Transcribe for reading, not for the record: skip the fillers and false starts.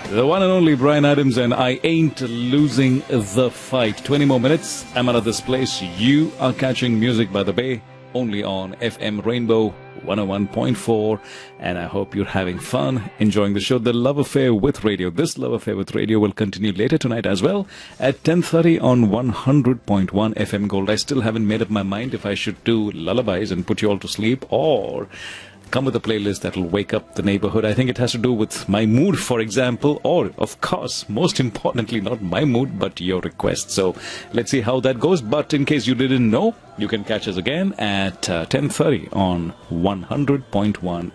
The one and only Brian Adams and I Ain't Losing the Fight. 20 more minutes. I'm out of this place. You are catching Music by the Bay only on FM Rainbow 101.4, and I hope you're having fun enjoying the show, The Love Affair with Radio. This Love Affair with Radio will continue later tonight as well at 10:30 on 100.1 FM Gold. I still haven't made up my mind if I should do lullabies and put you all to sleep or come with a playlist that will wake up the neighborhood. I think it has to do with my mood, for example, or, of course, most importantly, not my mood, but your request. So let's see how that goes. But in case you didn't know, you can catch us again at 10:30 on 100.1